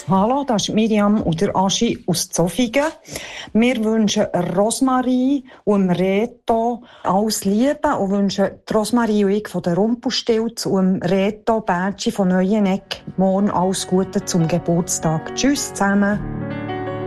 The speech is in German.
Hallo, das ist Miriam und der Aschi aus Zofingen. Wir wünschen Rosmarie und Reto alles Liebe und wünschen Rosmarie und ich von der Rumpelstilz und Reto Bärtschi von Neueneck morgen alles Gute zum Geburtstag. Tschüss zusammen.